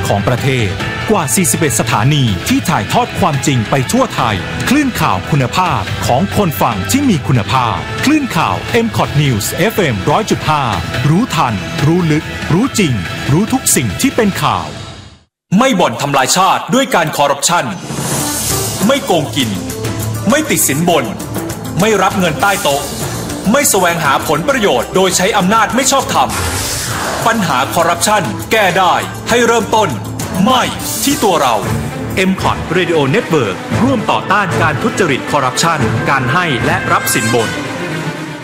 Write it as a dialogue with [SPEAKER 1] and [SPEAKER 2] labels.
[SPEAKER 1] ของประเทศกว่า 41 สถานีที่ถ่ายทอดความจริงไปทั่วไทยคลื่นข่าวคุณภาพของคนฟังที่มีคุณภาพคลื่นข่าว MCOT News FM 100.5 รู้ทันรู้ลึกรู้จริงรู้ทุกสิ่งที่เป็นข่าวไม่บ่อนทำลายชาติด้วยการคอร์รัปชันไม่โกงกินไม่ติดสินบนไม่รับเงินใต้โต๊ะไม่แสวงหาผลประโยชน์โดยใช้อำนาจไม่ชอบธรรมปัญหาคอร์รัปชันแก้ได้ให้เริ่มต้นไม่ที่ตัวเรา MCOT Radio Network ร่วมต่อต้านการทุจริตคอร์รัปชันการให้และรับสินบน